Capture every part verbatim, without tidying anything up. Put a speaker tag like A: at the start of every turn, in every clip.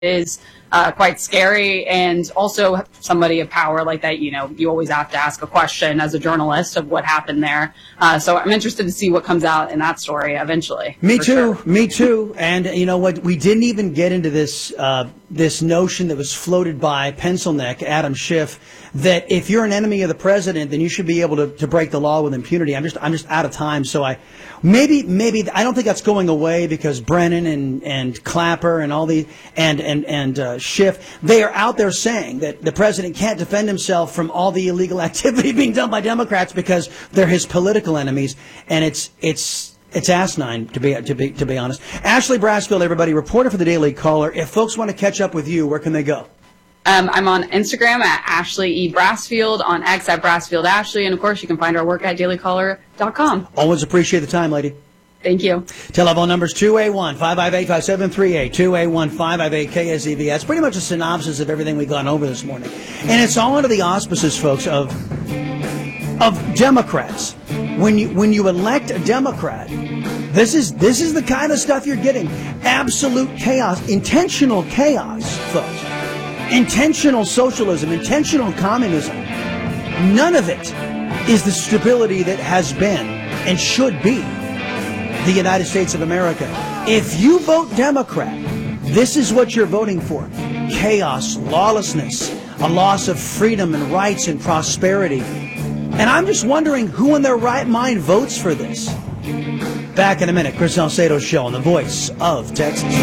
A: is uh, quite scary, and also somebody of power like that, you know, you always have to ask a question as a journalist of what happened there. Uh, so I'm interested to see what comes out in that story eventually.
B: Me too,
A: sure.
B: me too. And you know what? We didn't even get into this uh, this notion that was floated by Pencil Neck, Adam Schiff, that if you're an enemy of the president, then you should be able to, to break the law with impunity. I'm just I'm just out of time, so I maybe maybe I don't think that's going away because Brennan and and Clapper and all the and and and uh, Schiff, they are out there saying that the president can't defend himself from all the illegal activity being done by Democrats because they're his political enemies, and it's it's it's asinine to be to be to be honest. Ashley Brassfield, everybody, reporter for the Daily Caller. If folks want to catch up with you, where can they go?
A: Um, I'm on Instagram at Ashley E. Brassfield, on X at Brassfield Ashley, and of course you can find our work at daily caller dot com.
B: Always appreciate the time, lady.
A: Thank you.
B: Telephone numbers two eight one, five five eight, five seven three eight, two eight one, five five eight, K S E V. That's pretty much a synopsis of everything we've gone over this morning. And it's all under the auspices, folks, of of Democrats. When you when you elect a Democrat, this is this is the kind of stuff you're getting. Absolute chaos, intentional chaos, folks. Intentional socialism, intentional communism. None of it is the stability that has been and should be the United States of America. If you vote Democrat, this is what you're voting for. Chaos, lawlessness, a loss of freedom and rights and prosperity. And I'm just wondering who in their right mind votes for this. Back in a minute, Chris Salcedo Show on the Voice of Texas.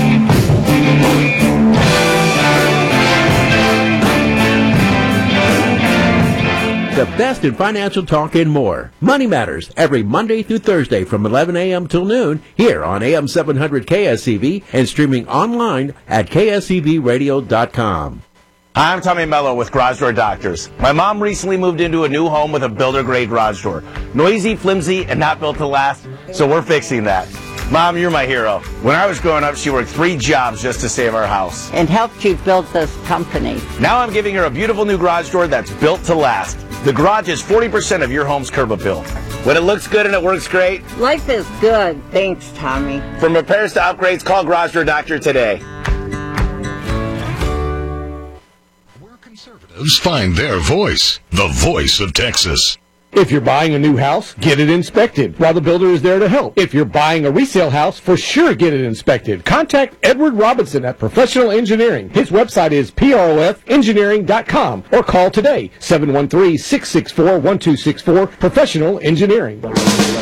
C: The best in financial talk and more. Money Matters, every Monday through Thursday from eleven a.m. till noon, here on A M seven hundred K S E V and streaming online at K S E V radio dot com.
D: Hi, I'm Tommy Mello with Garage Door Doctors. My mom recently moved into a new home with a builder-grade garage door. Noisy, flimsy, and not built to last, so we're fixing that. Mom, you're my hero. When I was growing up, she worked three jobs just to save our house.
E: And helped you build this company.
D: Now I'm giving her a beautiful new garage door that's built to last. The garage is forty percent of your home's curb appeal. When it looks good and it works great.
E: Life is good. Thanks, Tommy.
D: From repairs to upgrades, call Garage Door Doctor today.
F: Where conservatives find their voice, the voice of Texas.
G: If you're buying a new house, get it inspected while the builder is there to help. If you're buying a resale house, for sure get it inspected. Contact Edward Robinson at Professional Engineering. His website is P R O F engineering dot com or call today, seven one three, six six four, one two six four, Professional Engineering.